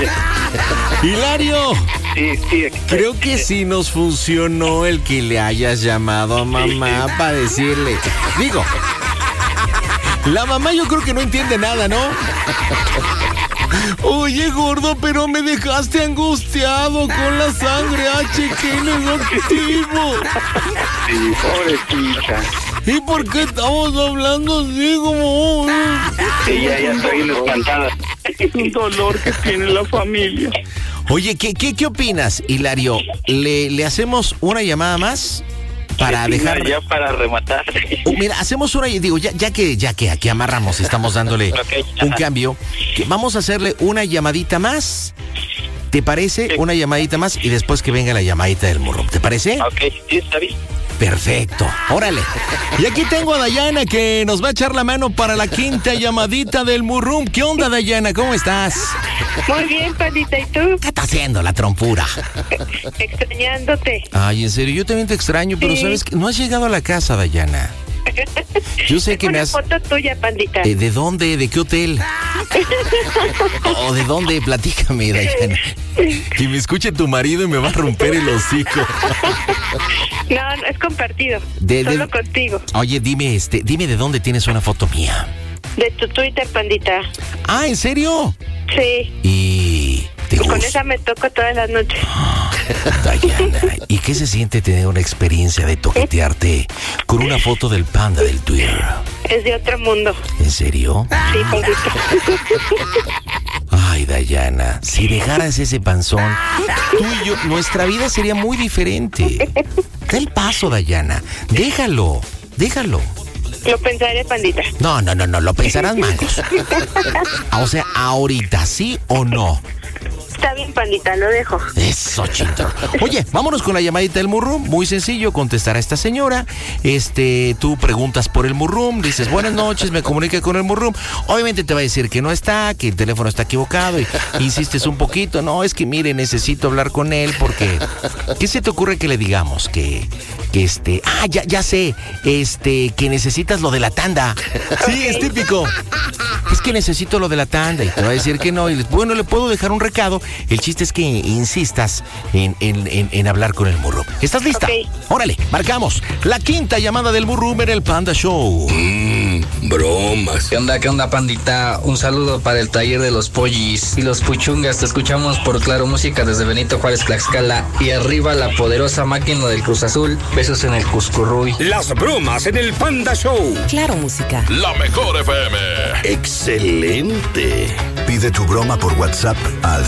Hilario. Sí. Creo que sí nos funcionó el que le hayas llamado a mamá para decirle. Digo, la mamá yo creo que no entiende nada, ¿no? Oye, gordo, pero me dejaste angustiado con la sangre HQ negativo. Sí, pobrecita. ¿Y por qué estamos hablando así como? Sí, ya estoy espantada. Es un dolor que tiene la familia. Oye, ¿qué opinas, Hilario? ¿Le hacemos una llamada más? Para sí, dejar... Ya para rematar. Mira, hacemos una... Digo, ya que aquí amarramos, estamos dándole un cambio. Vamos a hacerle una llamadita más. ¿Te parece? Sí. Una llamadita más y después que venga la llamadita del Murrum. ¿Te parece? Ok, sí, está bien. Perfecto, órale. Y aquí tengo a Dayana que nos va a echar la mano para la quinta llamadita del Murrum. ¿Qué onda, Dayana? ¿Cómo estás? Muy bien, pandita, ¿y tú? ¿Qué está haciendo la trompura? Extrañándote. Ay, en serio, yo también te extraño, pero sí. ¿sabes qué? No has llegado a la casa, Dayana. Yo sé que me has... Una foto tuya, pandita. ¿De dónde? ¿De qué hotel? ¿O de dónde? Platícame, Dayana. Que me escuche tu marido y me va a romper el hocico. No, es compartido. Solo contigo. Oye, dime de dónde tienes una foto mía. De tu Twitter, pandita. Ah, ¿en serio? Sí. Y... con esa me toco todas las noches. Dayana, ¿y qué se siente tener una experiencia de toquetearte con una foto del panda del Twitter? Es de otro mundo. ¿En serio? Sí, pandita. Ay, Dayana, si dejaras ese panzón, tú y yo, nuestra vida sería muy diferente. Da el paso, Dayana. Déjalo. Lo pensaré, pandita. No, lo pensarás, mangos. O sea, ahorita, ¿sí o no? Está bien, pandita, lo dejo. Eso, chintro. Oye, vámonos con la llamadita del Murrum. Muy sencillo, contestar a esta señora. Tú preguntas por el Murrum, dices, buenas noches, me comuniqué con el Murrum. Obviamente te va a decir que no está, que el teléfono está equivocado y insistes un poquito. No, es que mire, necesito hablar con él porque... ¿Qué se te ocurre que le digamos? Ya sé, que necesitas lo de la tanda. Sí, es típico. Es que necesito lo de la tanda y te va a decir que no. Y bueno, le puedo dejar un recado. El chiste es que insistas en hablar con el Murrum. ¿Estás lista? Okay. Órale, marcamos. La quinta llamada del Murrum en el Panda Show. Bromas. ¿Qué onda, pandita? Un saludo para el taller de los pollis y los puchungas. Te escuchamos por Claro Música desde Benito Juárez, Tlaxcala. Y arriba la poderosa máquina del Cruz Azul. Besos en el Cuscurruy. Las bromas en el Panda Show. Claro Música. La mejor FM. Excelente. Pide tu broma por WhatsApp al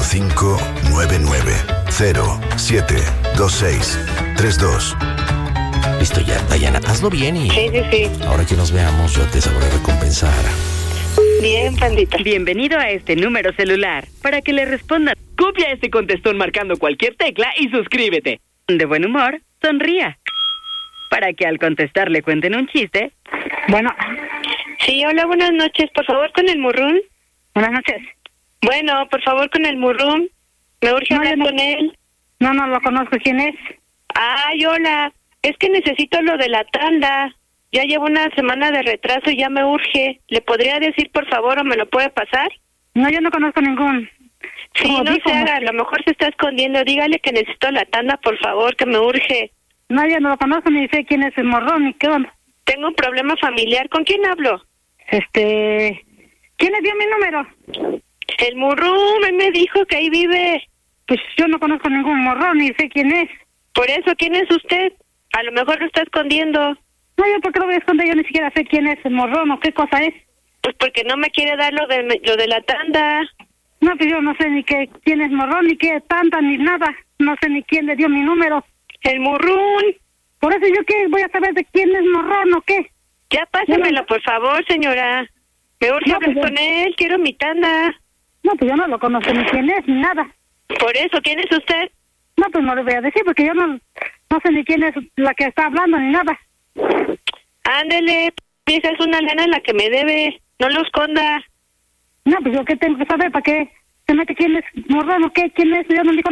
5599072632. Listo ya, Dayana, hazlo bien y... Sí. Ahora que nos veamos, yo te sabré recompensar. Bien, pandita. Bienvenido a este número celular. Para que le respondan, copia este contestón marcando cualquier tecla y suscríbete. De buen humor, sonría. Para que al contestar le cuenten un chiste. Bueno. Sí, hola, buenas noches. Por favor, con el Murrum. Buenas noches. Bueno, por favor, con el Murrum. Me urge hablar con él. No lo conozco. ¿Quién es? Ay, hola. Es que necesito lo de la tanda. Ya llevo una semana de retraso y ya me urge. ¿Le podría decir, por favor, o me lo puede pasar? No, yo no conozco ningún. Sí, no se haga. A lo mejor se está escondiendo. Dígale que necesito la tanda, por favor, que me urge. No, yo no lo conozco ni sé quién es el morrón ni qué onda. Tengo un problema familiar. ¿Con quién hablo? ¿Quién le dio mi número? El Murrum, él me dijo que ahí vive. Pues yo no conozco ningún morrón ni sé quién es. Por eso, ¿quién es usted? A lo mejor lo está escondiendo. No, yo por qué lo voy a esconder, yo ni siquiera sé quién es el morrón o qué cosa es. Pues porque no me quiere dar lo de la tanda. No, pues yo no sé ni quién es morrón, ni qué tanda, ni nada. No sé ni quién le dio mi número. El Murrum. Por eso yo qué voy a saber de quién es morrón o qué. Ya pásamelo, por favor, señora. Me urge hablar con él, quiero mi tanda. No, pues yo no lo conozco ni quién es, ni nada. Por eso, ¿quién es usted? No, pues no le voy a decir porque yo no sé ni quién es la que está hablando ni nada. Ándele, esa es una lana la que me debe, no lo esconda. No, pues yo qué tengo que saber, ¿para qué se mete quién es morrón o qué? ¿Quién es? Yo no digo